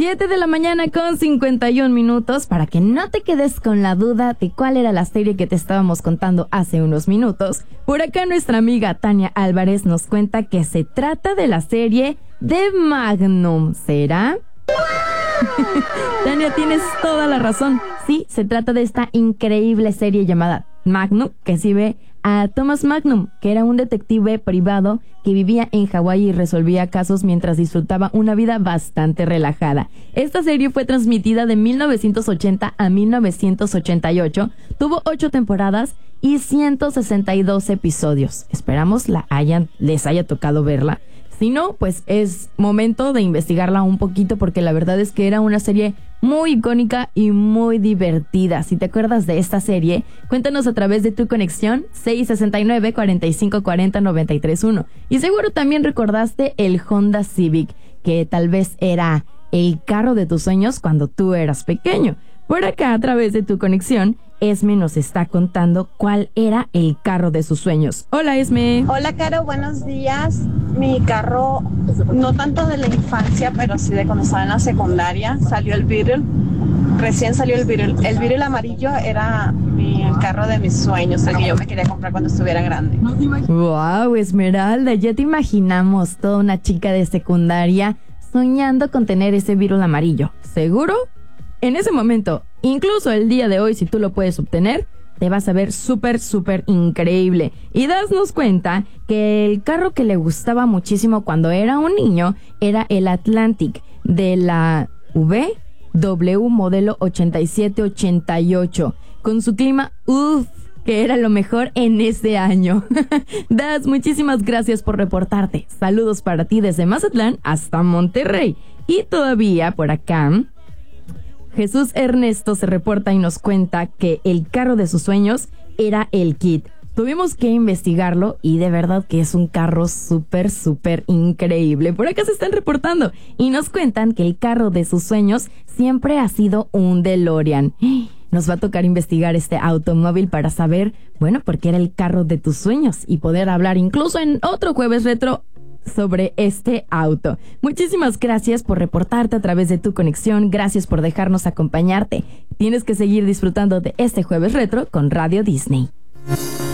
7 de la mañana con 51 minutos, para que no te quedes con la duda de cuál era la serie que te estábamos contando hace unos minutos. Por acá nuestra amiga Tania Álvarez nos cuenta que se trata de la serie de Magnum. ¿Será? Tania, tienes toda la razón. Sí, se trata de esta increíble serie llamada Magnum, que sigue a Thomas Magnum, que era un detective privado que vivía en Hawái y resolvía casos mientras disfrutaba una vida bastante relajada. Esta serie fue transmitida de 1980 a 1988, tuvo 8 temporadas y 162 episodios. Esperamos les haya tocado verla. Si no, pues es momento de investigarla un poquito, porque la verdad es que era una serie muy icónica y muy divertida. Si te acuerdas de esta serie, cuéntanos a través de tu conexión 669-4540-931. Y seguro también recordaste el Honda Civic, que tal vez era el carro de tus sueños cuando tú eras pequeño. Por acá, a través de tu conexión, Esme nos está contando cuál era el carro de sus sueños. Hola, Esme. Hola, Caro, buenos días. Mi carro, no tanto de la infancia, pero sí de cuando estaba en la secundaria, salió el Beetle. Recién salió el Beetle. El Beetle amarillo era el carro de mis sueños, el que yo me quería comprar cuando estuviera grande. Wow, Esmeralda, ya te imaginamos, toda una chica de secundaria soñando con tener ese Beetle amarillo. ¿Seguro? En ese momento, incluso el día de hoy, si tú lo puedes obtener, te vas a ver súper, súper increíble. Y dasnos cuenta que el carro que le gustaba muchísimo cuando era un niño era el Atlantic de la VW modelo 8788, con su clima, que era lo mejor en ese año. Das, muchísimas gracias por reportarte. Saludos para ti desde Mazatlán hasta Monterrey. Y todavía por acá, Jesús Ernesto se reporta y nos cuenta que el carro de sus sueños era el Kit. Tuvimos que investigarlo y de verdad que es un carro súper, súper increíble. Por acá se están reportando y nos cuentan que el carro de sus sueños siempre ha sido un DeLorean. Nos va a tocar investigar este automóvil para saber, bueno, por qué era el carro de tus sueños y poder hablar incluso en otro Jueves Retro sobre este auto. Muchísimas gracias por reportarte a través de tu conexión. Gracias por dejarnos acompañarte. Tienes que seguir disfrutando de este Jueves Retro con Radio Disney.